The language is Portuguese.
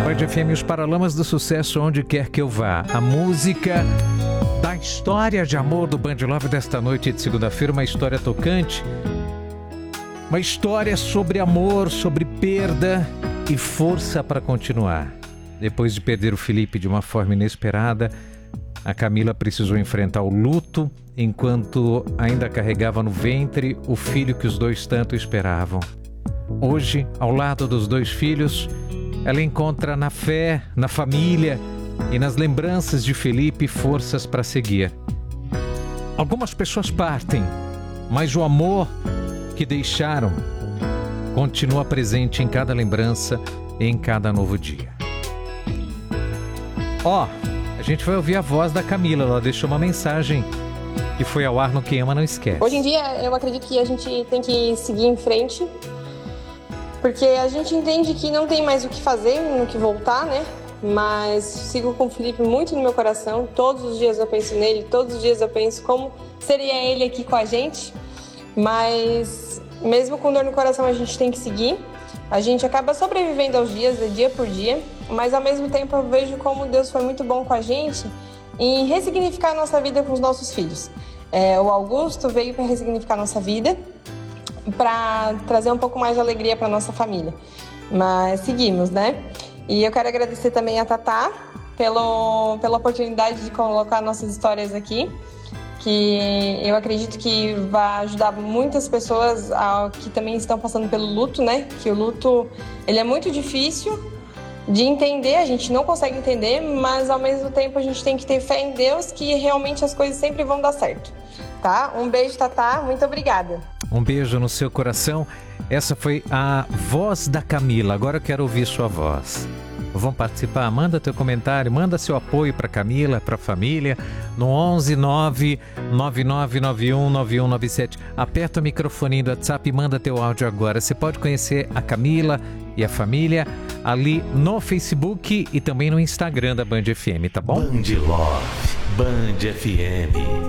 Band FM, os Paralamas do Sucesso, onde quer que eu vá. A música da história de amor do Band Love desta noite de segunda-feira, uma história tocante. Uma história sobre amor, sobre perda e força para continuar. Depois de perder o Felipe de uma forma inesperada, a Camila precisou enfrentar o luto enquanto ainda carregava no ventre o filho que os dois tanto esperavam. Hoje, ao lado dos dois filhos, ela encontra na fé, na família e nas lembranças de Felipe forças para seguir. Algumas pessoas partem, mas o amor que deixaram continua presente em cada lembrança e em cada novo dia. A gente vai ouvir a voz da Camila. Ela deixou uma mensagem que foi ao ar no Quem Ama Não Esquece. Hoje em dia, eu acredito que a gente tem que seguir em frente, porque a gente entende que não tem mais o que fazer, no que voltar, né? Mas sigo com o Felipe muito no meu coração. Todos os dias eu penso nele, todos os dias eu penso como seria ele aqui com a gente. Mas mesmo com dor no coração, a gente tem que seguir. A gente acaba sobrevivendo aos dias, de dia por dia, mas ao mesmo tempo eu vejo como Deus foi muito bom com a gente em ressignificar a nossa vida com os nossos filhos. O Augusto veio para ressignificar a nossa vida, para trazer um pouco mais de alegria para nossa família. Mas seguimos, né? E eu quero agradecer também a Tatá pela oportunidade de colocar nossas histórias aqui, que eu acredito que vai ajudar muitas pessoas que também estão passando pelo luto, né? Que o luto, ele é muito difícil de entender, a gente não consegue entender, mas ao mesmo tempo a gente tem que ter fé em Deus que realmente as coisas sempre vão dar certo, tá? Um beijo, Tatá, muito obrigada. Um beijo no seu coração. Essa foi a voz da Camila. Agora eu quero ouvir sua voz. Vão participar? Manda teu comentário, manda seu apoio para Camila, para a família, no 11 99991 9197. Aperta o microfone do WhatsApp e manda teu áudio agora. Você pode conhecer a Camila e a família ali no Facebook e também no Instagram da Band FM, tá bom? Band Love, Band FM.